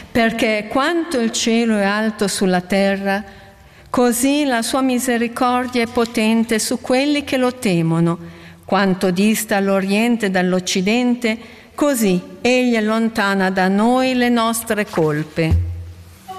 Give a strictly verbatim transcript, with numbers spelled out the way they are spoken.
perché quanto il cielo è alto sulla terra, così la sua misericordia è potente su quelli che lo temono. Quanto dista l'Oriente dall'Occidente, così egli allontana da noi le nostre colpe.